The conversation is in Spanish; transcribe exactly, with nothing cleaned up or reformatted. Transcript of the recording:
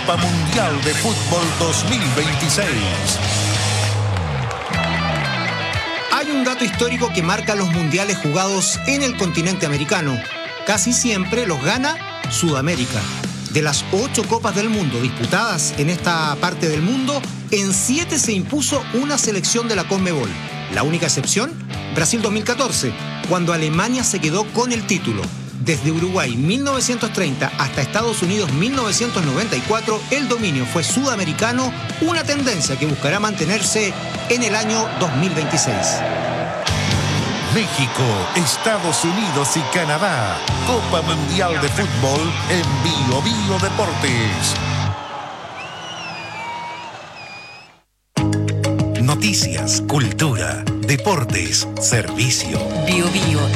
Copa Mundial de Fútbol dos mil veintiséis. Hay un dato histórico que marca los mundiales jugados en el continente americano. Casi siempre los gana Sudamérica. De las ocho Copas del Mundo disputadas en esta parte del mundo, en siete se impuso una selección de la Conmebol. La única excepción, Brasil dos mil catorce, cuando Alemania se quedó con el título. Desde Uruguay mil novecientos treinta hasta Estados Unidos mil novecientos noventa y cuatro, el dominio fue sudamericano, una tendencia que buscará mantenerse en el año dos mil veintiséis. México, Estados Unidos y Canadá. Copa Mundial de Fútbol en Bio Bio Deportes. Noticias, cultura, deportes, servicio. Bio Bio.